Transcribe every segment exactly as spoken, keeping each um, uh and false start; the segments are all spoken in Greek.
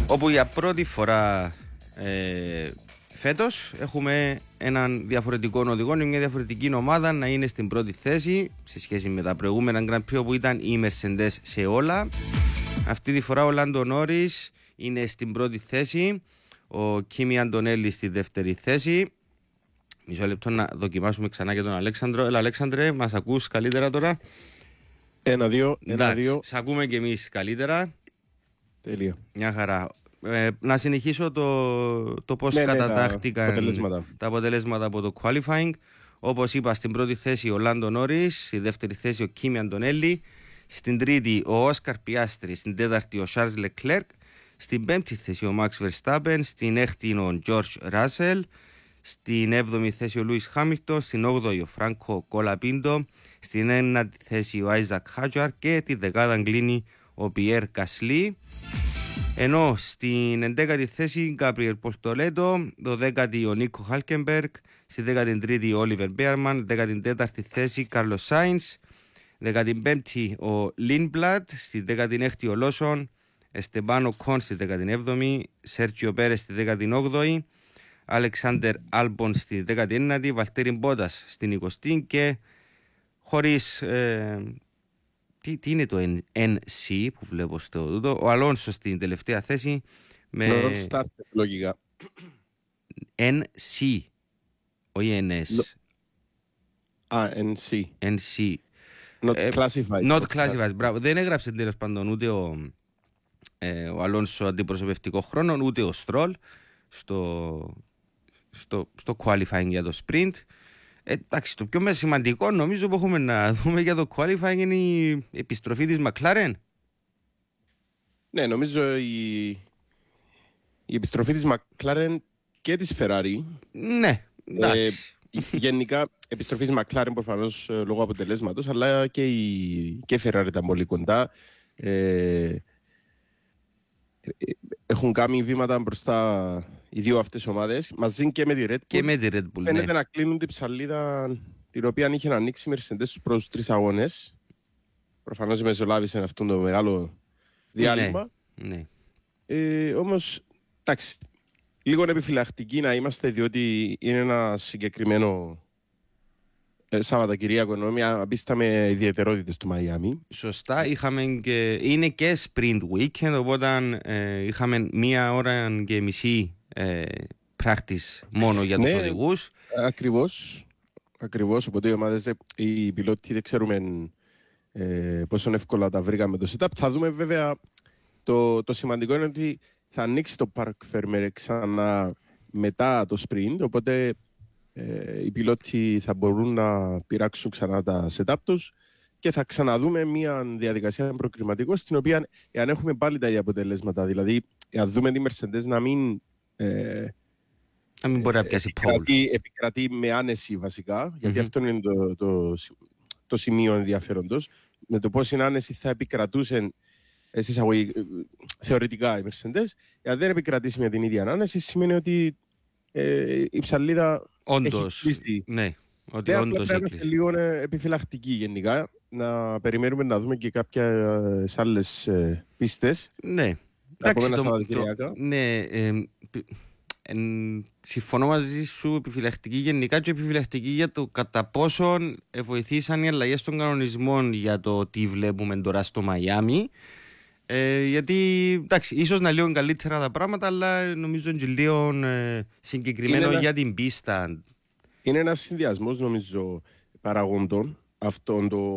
όπου για πρώτη φορά ε, φέτος έχουμε έναν διαφορετικό οδηγό, μια διαφορετική ομάδα να είναι στην πρώτη θέση σε σχέση με τα προηγούμενα Grand Prix που ήταν οι Mercedes σε όλα. Αυτή τη φορά ο Λάντο Νόρις είναι στην πρώτη θέση, ο Κίμι Αντωνέλη στη δεύτερη θέση. Μισό λεπτό να δοκιμάσουμε ξανά για τον Αλέξανδρο. Έλα Αλέξανδρε, μας ακούς καλύτερα τώρα? Ένα, δύο, ένα, Εντάξει, δύο. σ' ακούμε και εμείς καλύτερα. Τέλεια. Μια χαρά. Ε, να συνεχίσω το, το πώς ναι, κατατάχθηκαν ναι, τα, αποτελέσματα. τα αποτελέσματα από το qualifying. Όπως είπα, στην πρώτη θέση ο Λάντο Νόρις, στη δεύτερη θέση ο Κίμι Αντωνέλη, στην τρίτη ο Όσκαρ Πιάστρι, στην τέταρτη ο Σαρλς Λεκλέρκ, στην πέμπτη θέση ο Μαξ Βερστάπεν, στην έκτη ο Τζορτζ Ράσελ, στην έβδομη θέση ο Λούις Χάμιλτον, στην όγδοη ο Φράνκο Κολαπίντο, στην ένατη θέση ο Άιζακ Χάτζαρ και τη δεκάδα κλείνει ο Πιέρ Κασλί. Ενώ στην εντέκατη θέση Γκάμπριελ Πορτολέτο, το δέκατη ο Νίκο Χάλκεμπεργκ, στη δέκατη τρίτη ο Όλιβερ Μπέαρμαν, δέκατη τέταρτη θέση Κάρλος Σάινς, δέκατη πέμπτη ο Λίνμπλατ, στη δέκατη έκτη ο Λόσον, Εστεμπάνο Κον στη δέκατη έβδομη, Σέρτζιο Πέρες στη δέκατη όγδοη, Αλεξάνδερ Άλμπον στη δέκατη ένατη, Βαλτέρη Μπότας στην εικοστή και χωρίς... Ε, τι, τι είναι το εν σι που βλέπω στο τούτο, ο Αλόνσο στην τελευταία θέση με... Non-start, λογικά. εν σι, όχι εν ες. Α, εν σι. εν σι. Not Ε, classified. Not classified, μπράβο. Δεν έγραψε τέλος πάντων ούτε ο, ε, ο Αλόνσο αντιπροσωπευτικό χρόνο, ούτε ο Στρόλ στο, στο, στο qualifying για το sprint. Ε, εντάξει, το πιο σημαντικό νομίζω που έχουμε να δούμε για το qualifying είναι η επιστροφή της McLaren. Ναι, νομίζω η, η επιστροφή της McLaren και της Ferrari. Ναι, εντάξει. Ε, γενικά, επιστροφή της McLaren προφανώς λόγω αποτελέσματος, αλλά και η, και η Ferrari ήταν πολύ κοντά. Ε, έχουν κάνει βήματα μπροστά οι δύο αυτές ομάδες, μαζί και με τη Red Bull. Και με τη Red Bull, φαίνεται ναι. να κλείνουν την ψαλίδα την οποία είχε ανοίξει η Mercedes στους πρώτους τρεις αγώνες. Προφανώς μεσολάβησε αυτό το μεγάλο διάλειμμα. Ναι, ναι. Ε, όμως, εντάξει, λίγο επιφυλακτικοί να είμαστε, διότι είναι ένα συγκεκριμένο ε, Σαββατοκυριακό, ενώ μια πίστα με ιδιαιτερότητες του Μαϊάμι. Σωστά, είχαμε και, είναι και sprint weekend, οπότε ε, είχαμε μία ώρα και μισή ε, practice μόνο για τους ναι, οδηγούς. Ακριβώς, ακριβώς, οπότε οι ομάδες, οι πιλότοι δεν ξέρουμε ε, πόσο εύκολα τα βρήκαμε το setup. Θα δούμε βέβαια, το, το σημαντικό είναι ότι θα ανοίξει το Parc Fermé ξανά μετά το sprint, οπότε ε, οι πιλότοι θα μπορούν να πειράξουν ξανά τα setup τους και θα ξαναδούμε μια διαδικασία προκριματικό στην οποία, εάν έχουμε πάλι τα ίδια αποτελέσματα, δηλαδή εάν δούμε τη Mercedes να μην ε, Να μην μπορεί να πιάσει επικρατεί, επικρατεί με άνεση βασικά, γιατί Mm-hmm. αυτό είναι το, το, το σημείο ενδιαφέροντος. Με το πόση άνεση θα επικρατούσαν εσείς αγωγή, θεωρητικά οι Mercedes. Αν δεν επικρατήσει με την ίδια άνεση, σημαίνει ότι ε, η ψαλίδα όντως, έχει κλείσει. ναι, ότι Ναι, όντως πρέπει να είμαστε λίγο ε, επιφυλακτικοί γενικά, να περιμένουμε να δούμε και κάποιες άλλες ε, πίστες. Ναι, τα εντάξει, επόμενα το, Σαββατοκυριακά. το, ναι, ε, ε, συμφωνώ μαζί σου, επιφυλακτική γενικά και επιφυλακτική για το κατά πόσον βοηθήσαν οι αλλαγές των κανονισμών για το τι βλέπουμε τώρα στο Μαϊάμι. Ε, γιατί εντάξει, ίσως να λίγο καλύτερα τα πράγματα, αλλά νομίζω είναι λίγο ε, συγκεκριμένο ένα... για την πίστα. Είναι ένας συνδυασμός, νομίζω, παραγόντων, αυτόν το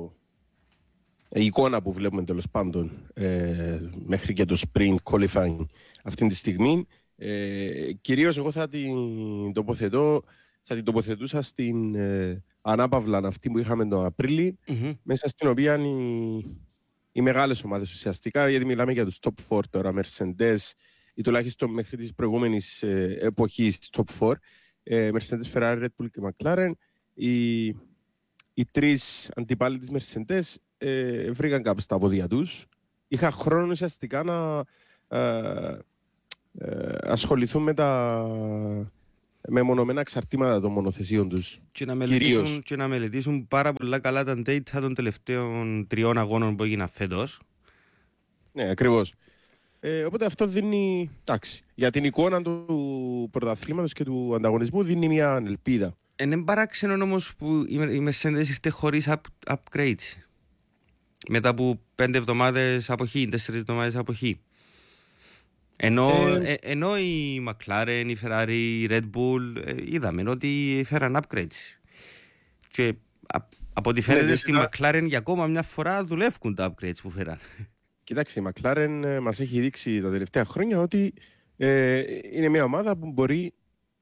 η εικόνα που βλέπουμε τέλος πάντων ε, μέχρι και το sprint qualifying αυτή τη στιγμή. Ε, κυρίως εγώ θα την τοποθετώ, θα την τοποθετούσα στην ε, ανάπαυλα αυτή που είχαμε τον Απρίλη, Mm-hmm. μέσα στην οποία οι, οι μεγάλες ομάδες ουσιαστικά, γιατί μιλάμε για τους top φορ τώρα, Mercedes ή τουλάχιστον μέχρι της προηγούμενης ε, εποχής top φορ, ε, Mercedes, Ferrari, Red Bull και McLaren, οι, οι τρεις αντιπάλοι της Mercedes ε, βρήκαν κάπου στα πόδια τους. Είχα χρόνο ουσιαστικά να ε, ε, ασχοληθούν με τα μεμονωμένα εξαρτήματα των μονοθεσίων τους. Και να, μελετήσουν, και να μελετήσουν πάρα πολλά καλά τα data των τελευταίων τριών αγώνων που έγιναν φέτος. Ναι, ακριβώς. Ε, οπότε αυτό δίνει, εντάξει, για την εικόνα του πρωταθλήματος και του ανταγωνισμού δίνει μια ελπίδα. Είναι παράξενο όμως που η Mercedes ήρθε χωρίς up, upgrades. Μετά από πέντε εβδομάδες αποχή, τέσσερις εβδομάδες αποχή. Ενώ, ε, ε, ενώ η McLaren, η Ferrari, η Red Bull ε, είδαμε ότι φέραν upgrades. Και α, από ό,τι φαίνεται ναι, στη να... McLaren για ακόμα μια φορά δουλεύουν τα upgrades που φέραν. Κοιτάξτε, η McLaren ε, μας έχει δείξει τα τελευταία χρόνια ότι ε, είναι μια ομάδα που μπορεί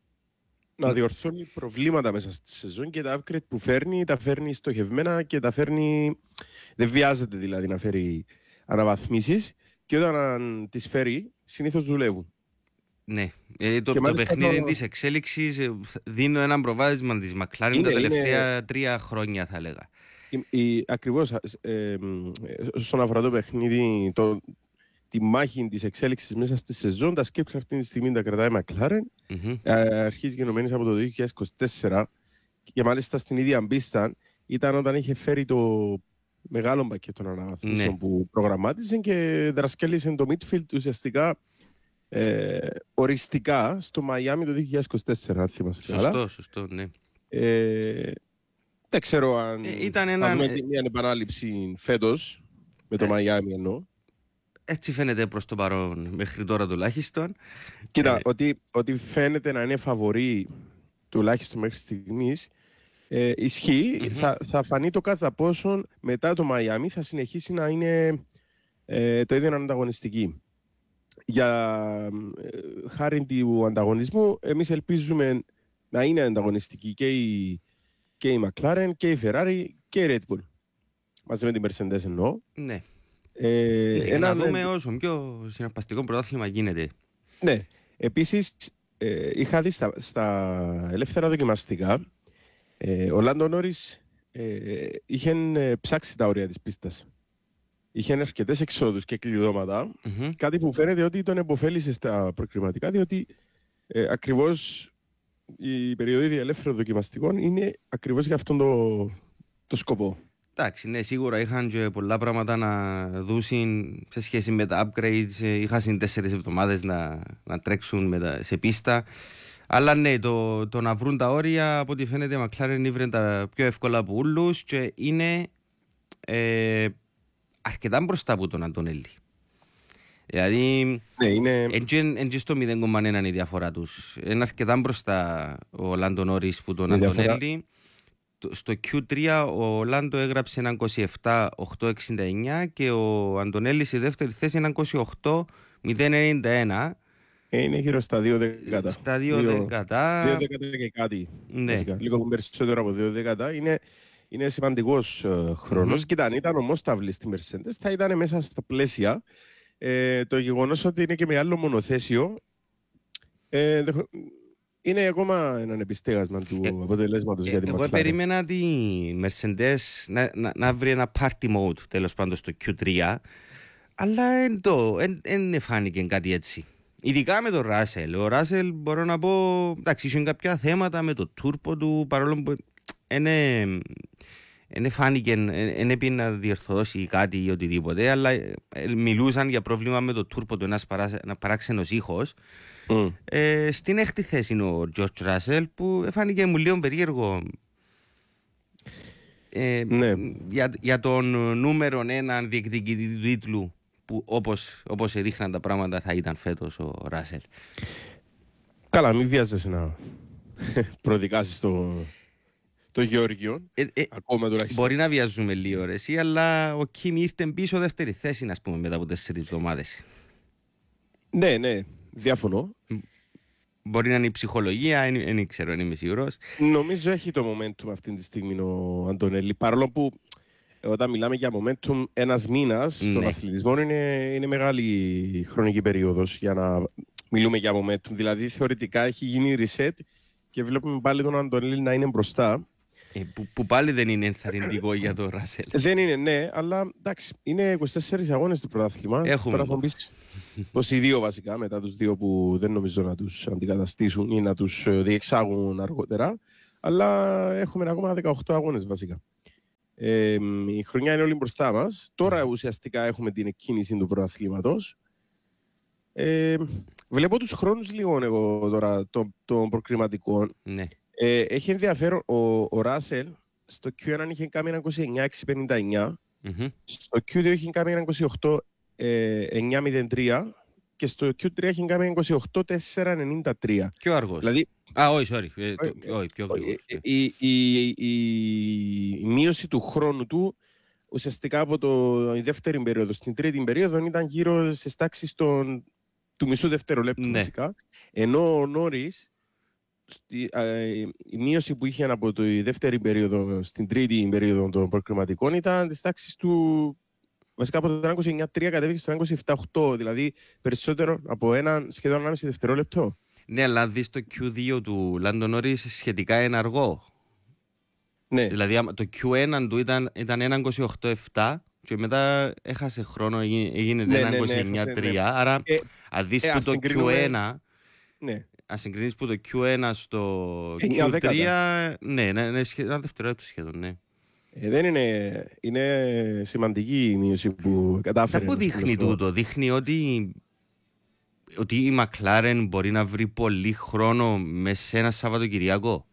να διορθώνει προβλήματα μέσα στη σεζόν και τα upgrade που φέρνει, τα φέρνει στοχευμένα και τα φέρνει... Δεν βιάζεται δηλαδή να φέρει αναβαθμίσεις και όταν τις φέρει συνήθως δουλεύουν. Ναι, ε, το, το παιχνίδι το... της εξέλιξης ε, δίνω έναν προβάδισμα της McLaren είναι, τα τελευταία είναι... τρία χρόνια θα έλεγα. Η, η, ακριβώς, ε, όσον αφορά το παιχνίδι, το, τη μάχη της εξέλιξης μέσα στη σεζόν, τα σκέψη αυτή τη στιγμή τα κρατάει η McLaren. Mm-hmm. Ε, αρχίζει γενομένης από το δύο χιλιάδες είκοσι τέσσερα και μάλιστα στην ίδια πίστα ήταν όταν είχε φέρει το μεγάλο πακέτο αναβαθμίσεων ναι. που προγραμμάτισε και δρασκέλισε το midfield ουσιαστικά ε, οριστικά στο Μαϊάμι το δύο χιλιάδες είκοσι τέσσερα, αν θυμάστε καλά. Σωστό, σωστό, ναι. Ε, δεν ξέρω αν ε, ήταν θα ένα... δούμε μια επανάληψη φέτος με το ε... Μαϊάμι εννοώ. Έτσι φαίνεται προς το παρόν μέχρι τώρα τουλάχιστον. Κοίτα, ε... ότι, ότι φαίνεται να είναι φαβορί τουλάχιστον μέχρι στιγμής ε, ισχύει. Mm-hmm. Θα, θα φανεί το κατά πόσον μετά το Μαϊάμι θα συνεχίσει να είναι ε, το ίδιο ανταγωνιστική. Για ε, χάρη του ανταγωνισμού, εμείς ελπίζουμε να είναι ανταγωνιστική και η, και η McLaren και η Ferrari και η Red Bull. Μαζί με την Mercedes εννοώ. Ναι. Ε, ναι, ένα, να δούμε όσο πιο συναρπαστικό πρωτάθλημα γίνεται. Ναι. Επίσης, ε, είχα δει στα, στα ελεύθερα δοκιμαστικά ε, ο Λάντο Νόρις ε, είχε ε, ψάξει τα όρια της πίστας. Είχε αρκετές εξόδους και κλειδώματα, mm-hmm. κάτι που φαίνεται ότι τον επωφέλησε στα προκριματικά, διότι ε, ακριβώς η περιοδία ελεύθερων δοκιμαστικών είναι ακριβώς για αυτόν το, το σκοπό. Εντάξει, ναι, σίγουρα είχαν και πολλά πράγματα να δούσουν σε σχέση με τα upgrades. Είχαν τέσσερις εβδομάδες να, να τρέξουν με τα, σε πίστα. Αλλά ναι, το, το να βρουν τα όρια, από ό,τι φαίνεται, η McLaren ήβρε τα πιο εύκολα από όλους και είναι ε, αρκετά μπροστά από τον Αντωνέλη. Δηλαδή, ναι, είναι... έτσι στο μηδέν κόμμα ένα είναι η διαφορά τους. Είναι αρκετά μπροστά ο Λάντο Νόρις που τον Αντωνέλη. Στο κιου τρία ο Λάντο έγραψε έναν είκοσι επτά οκτακόσια εξήντα εννιά και ο Αντωνέλης στη δεύτερη θέση έναν είκοσι οκτώ μηδέν ενενήντα ένα. Είναι γύρω στα δύο δεκάτα. Στα δύο δεκάτα. δύο δεκάτα και κάτι. Ναι. Βασικά. Λίγο περισσότερο από δύο δεκάτα. Είναι, είναι σημαντικός uh, χρόνος. Mm-hmm. Κοίτα, αν ήταν ομόσταυλη στη Mercedes θα ήταν μέσα στα πλαίσια. Ε, το γεγονός ότι είναι και με άλλο μονοθέσιο ε, είναι ακόμα ένα επιστέγασμα του ε, αποτελέσματος ε, για την εγώ McLaren. Εγώ περίμενα τη Mercedes να, να, να βρει ένα party mode τέλος πάντων στο κιου τρία, αλλά δεν φάνηκε κάτι έτσι. Ειδικά με τον Ράσελ. Ο Ράσελ μπορώ να πω, εντάξει, είχε κάποια θέματα με το τούρπο του, παρόλο που είναι... Δεν φάνηκε, δεν έπρεπε να διορθώσει κάτι ή οτιδήποτε, αλλά μιλούσαν για πρόβλημα με το τούρπο του, ένας παράξενος ήχος. Mm. Ε, στην έκτη θέση είναι ο George Russell, που φάνηκε μου λίγο περίεργο ε, ναι. για, για τον νούμερο έναν διεκδικητή του τίτλου, που όπως, όπως δείχναν τα πράγματα θα ήταν φέτος ο Russell. Καλά, μην βιάζεσαι να προδικάσεις το... Το Γεώργιο, ε, ε, ακόμα τουλάχιστον. Μπορεί να βιαζούμε λίγο ρε εσύ, αλλά ο Κίμ ήρθε πίσω δεύτερη θέση, να πούμε, μετά από τέσσερις εβδομάδες. Ναι, ναι, διαφωνώ. Μπορεί να είναι η ψυχολογία, δεν ξέρω, δεν είμαι σίγουρος. Νομίζω έχει το momentum αυτή τη στιγμή ο Αντωνέλη, παρόλο που όταν μιλάμε για momentum ένας μήνας, ναι. Στον αθλητισμό είναι, είναι μεγάλη χρονική περίοδος για να μιλούμε για momentum. Δηλαδή θεωρητικά έχει γίνει reset και βλέπουμε πάλι τον Αντωνέλη να είναι μπροστά. Ε, που, που πάλι δεν είναι ενθαρρυντικό για τον Ράσελ. Δεν είναι, ναι, αλλά εντάξει, είναι είκοσι τέσσερις αγώνες το πρωτάθλημα. Έχουμε. Τώρα θα μπεις είκοσι δύο βασικά, μετά τους δύο που δεν νομίζω να τους αντικαταστήσουν ή να τους διεξάγουν αργότερα. Αλλά έχουμε ακόμα δεκαοκτώ αγώνες βασικά. Ε, η χρονιά είναι όλη μπροστά μας. Τώρα ουσιαστικά έχουμε την εκκίνηση του πρωταθλήματος. Ε, βλέπω τους χρόνους λίγο εγώ τώρα των, των προκριματικών. Ναι. Ε, έχει ενδιαφέρον, ο, ο Ράσελ στο κιου ένα είχε κάνει ένα είκοσι εννιά έξι πενήντα εννιά, Mm-hmm. στο κιου δύο είχε κάνει ένα είκοσι οκτώ εννιά μηδέν τρία και στο κιου τρία είχε κάνει ένα είκοσι οκτώ τέσσερα ενενήντα τρία. Πιο αργός. Δηλαδή, Α, όχι, sorry. Ε, το, όχι, πιο γρήγορος. η, η, η, η, η μείωση του χρόνου του ουσιαστικά από το, η δεύτερη περίοδο στην τρίτη περίοδο ήταν γύρω στις τάξεις των, του μισού δευτερολέπτου, Ναι. βασικά. Ενώ ο Νόρις, στη, α, η μείωση που είχε από τη δεύτερη περίοδο στην τρίτη περίοδο των προκριματικών ήταν της τάξης του. Βασικά από το ένα είκοσι εννιά τρία κατέβηκε στο ένα είκοσι επτά οκτώ, δηλαδή περισσότερο από ένα σχεδόν ενάμιση δευτερόλεπτο. Ναι, αλλά δεις το κιου δύο του Λάντο Νόρις σχετικά είναι αργό. Ναι. Δηλαδή άμα το κιου ένα του ήταν, ήταν ένα είκοσι οκτώ επτά και μετά έχασε χρόνο, έγινε, έγινε Ναι, ένα ναι, είκοσι ναι, εννιά τρία. έχασε, ναι. Άρα Ε, αν δεις ε, που ας το συγκρίνουμε- κιου ένα, Ναι. ας συγκρίνεις που το κιου ένα στο εννιά κιου τρία, δέκατα. ναι, είναι, είναι σχεδόν ένα δευτερόλεπτο σχεδόν, ναι. Ε, δεν είναι, είναι σημαντική η μείωση που κατάφερε. Δεν που ας πούμε, δείχνει στο- τούτο, δείχνει ότι, ότι η McLaren μπορεί να βρει πολύ χρόνο μέσα σε ένα Σαββατοκυριακό.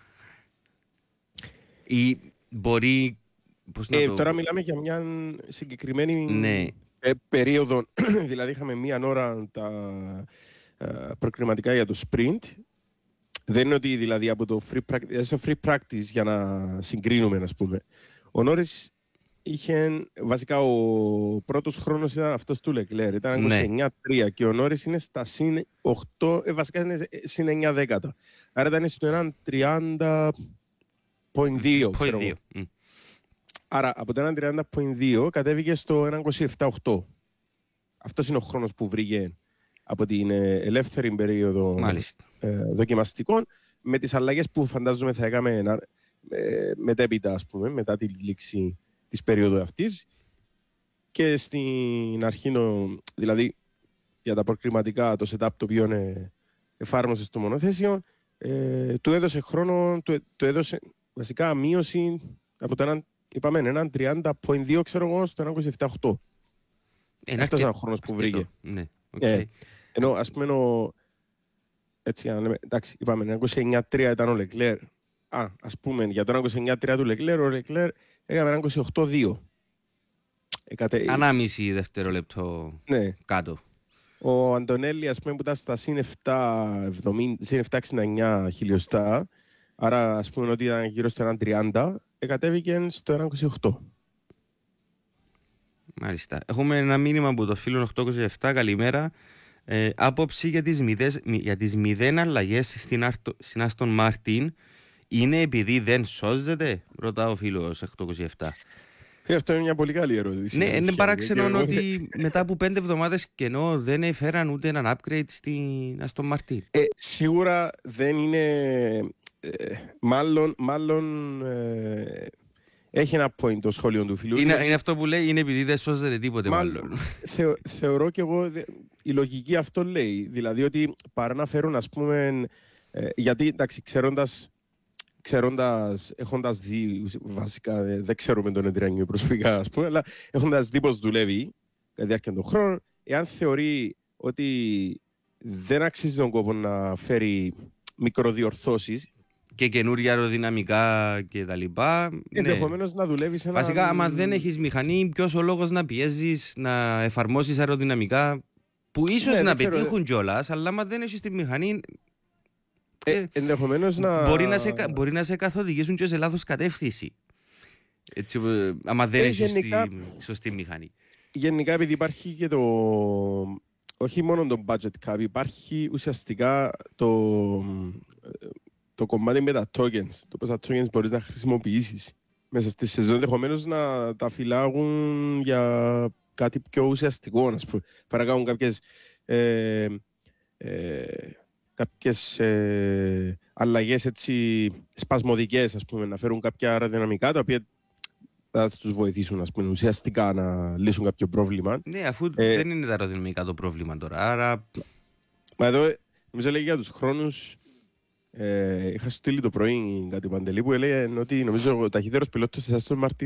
Ή μπορεί, πώς να Ε, το... τώρα μιλάμε για μια συγκεκριμένη Ναι. ε, περίοδο. Δηλαδή είχαμε μία ώρα τα ε, προκριματικά για το sprint. Δεν είναι ότι δηλαδή από το free practice, στο free practice για να συγκρίνουμε, ας πούμε. Ο Νόρις είχε, βασικά ο πρώτος χρόνος ήταν αυτός του Leclerc, ήταν Ναι. είκοσι εννιά τρία και ο Νόρις είναι στα συν οκτώ, ε, βασικά είναι συν εννιά δέκατα. Άρα ήταν στο έναν τριάντα κόμμα δύο, ξέρω εγώ. δύο. Μμ. Άρα από το ένα τριάντα κόμμα δύο κατέβηκε στο ένα είκοσι επτά οκτώ. Αυτός είναι ο χρόνος που βρήκε από την ε, ελεύθερη περίοδο Μάλιστα. ε, δοκιμαστικών, με τις αλλαγές που φαντάζομαι θα έκαμε να- ε, μετέπειτα, ας πούμε, μετά τη λήξη της περίοδου αυτής. Και στην αρχή, νο- δηλαδή για τα προκριματικά, το setup το οποίο ε, εφάρμοσε στο μονοθέσιο, ε, του έδωσε χρόνο, του, του έδωσε βασικά μείωση από το έναν, είπαμε, έναν τριάντα κόμμα δύο, ξέρω εγώ, στο ένα είκοσι επτά οκτώ. Είναι Αυτός αρκε- είναι ο χρόνος που αρκετό. βρήκε. Ναι, οκ. Ε, ενώ, ας πούμε, ο, έτσι, για να λέμε, εντάξει, είπαμε, ένα είκοσι εννιά τρία ήταν ο Leclerc. Α, ας πούμε, για το ένα είκοσι εννιά τρία του Leclerc, ο Leclerc έκαμε ένα είκοσι οκτώ δύο. Ε, κατε- Ανάμιση δευτερόλεπτο ναι. κάτω. Ο Αντωνέλη, ας πούμε, που ήταν στα συν επτά εξήντα εννιά χιλιοστά, άρα ας πούμε ότι ήταν γύρω στο ένα τριάντα, εκατέβηκε στο ένα είκοσι οκτώ. Μάλιστα. Έχουμε ένα μήνυμα από το φίλο οκτώ είκοσι επτά. Καλημέρα. Ε, άποψη για τις, μηδές, για τις μηδέν αλλαγές στην, Άρτο, στην Άστον Μάρτιν είναι επειδή δεν σώζεται, ρωτά ο φίλος οκτώ είκοσι επτά. Και αυτό είναι μια πολύ καλή ερώτηση. Ναι, είναι παράξενο Και- ότι μετά από πέντε εβδομάδες κενό δεν έφεραν ούτε έναν upgrade στην Άστον Μάρτιν. Ε, σίγουρα δεν είναι. Ε, μάλλον μάλλον ε, έχει ένα point το σχόλιο του φίλου. Είναι, είναι αυτό που λέει, είναι επειδή δεν σώζεται τίποτε Μάλλον. μάλλον. Θεω, θεωρώ και εγώ, δε- η λογική αυτό λέει. Δηλαδή ότι παρά να φέρουν, ας πούμε, ε, γιατί εντάξει, ξέροντας, ξέροντας, έχοντας δει, βασικά ε, δεν ξέρουμε τον Εντριανιού προσωπικά, ας πούμε, αλλά έχοντας δει πώς δουλεύει κατά τη διάρκεια των χρόνων, εάν θεωρεί ότι δεν αξίζει τον κόπο να φέρει μικροδιορθώσεις, Και καινούργια αεροδυναμικά και τα λοιπά. Ναι. ενδεχομένως να δουλεύει σε ένα. Βασικά, άμα δεν έχεις μηχανή, ποιος ο λόγος να πιέζεις, να εφαρμόσεις αεροδυναμικά που ίσως Ναι, να δεν ξέρω. πετύχουν κιόλας, αλλά άμα δεν έχεις τη μηχανή, Ε, ενδεχομένως να. μπορεί, να σε, κα- μπορεί να σε καθοδηγήσουν και σε λάθος κατεύθυνση. Έτσι, ε, άμα δεν Ε, έχεις γενικά- τη σωστή μηχανή. Γενικά, επειδή υπάρχει και το. Όχι μόνο το budget cap, υπάρχει ουσιαστικά το, το κομμάτι με τα tokens. Το πόσα tokens μπορείς να χρησιμοποιήσεις μέσα στη σεζόν, ενδεχομένως να τα φυλάγουν για κάτι πιο ουσιαστικό, ας πούμε. Παρακάνουν κάποιες, ε, ε, κάποιες ε, αλλαγές έτσι σπασμωδικές, ας πούμε, να φέρουν κάποια αεροδυναμικά τα οποία θα τους βοηθήσουν, ας πούμε, ουσιαστικά να λύσουν κάποιο πρόβλημα. Ναι, αφού Ε, δεν είναι τα αεροδυναμικά το πρόβλημα τώρα. Άρα, Μα εδώ, νομίζω λέει για τους χρόνους, ε, είχα στείλει το πρωί κάτι Παντελή που έλεγε ότι νομίζω ο ταχύτερος πιλότος της Άστον Μάρτιν